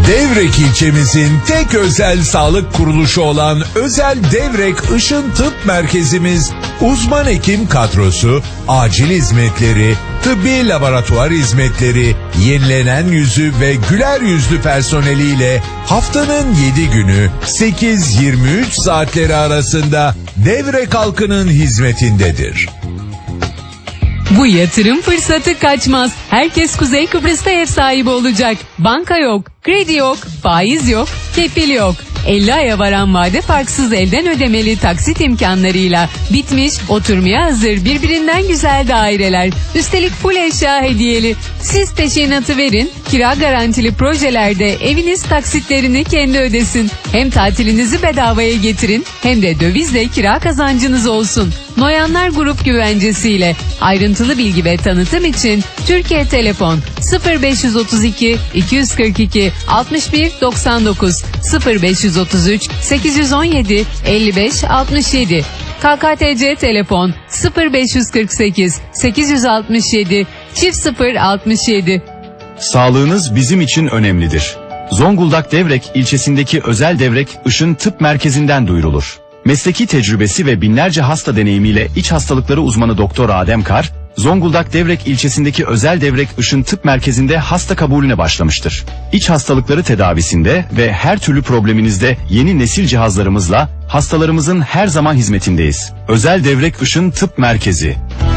Devrek ilçemizin tek özel sağlık kuruluşu olan Özel Devrek Işın Tıp Merkezimiz, uzman hekim kadrosu, acil hizmetleri, tıbbi laboratuvar hizmetleri, yenilenen yüzü ve güler yüzlü personeliyle haftanın 7 günü 8-23 saatleri arasında Devrek halkının hizmetindedir. Bu yatırım fırsatı kaçmaz. Herkes Kuzey Kıbrıs'ta ev sahibi olacak. Banka yok, kredi yok, faiz yok, kefil yok. 50 aya varan vade farksız elden ödemeli taksit imkanlarıyla bitmiş, oturmaya hazır birbirinden güzel daireler. Üstelik full eşya hediyeli. Siz peşinatı verin, kira garantili projelerde eviniz taksitlerini kendi ödesin. Hem tatilinizi bedavaya getirin hem de dövizle kira kazancınız olsun. Noyanlar Grup güvencesiyle. Ayrıntılı bilgi ve tanıtım için Türkiye Telefon 0532 242 61 99 0533 817 55 67 KKTC Telefon 0548 867 0067. Sağlığınız bizim için önemlidir. Zonguldak Devrek ilçesindeki Özel Devrek Işın Tıp Merkezi'nden duyurulur. Mesleki tecrübesi ve binlerce hasta deneyimiyle iç hastalıkları uzmanı Doktor Adem Kar, Zonguldak Devrek ilçesindeki Özel Devrek Işın Tıp Merkezi'nde hasta kabulüne başlamıştır. İç hastalıkları tedavisinde ve her türlü probleminizde yeni nesil cihazlarımızla hastalarımızın her zaman hizmetindeyiz. Özel Devrek Işın Tıp Merkezi.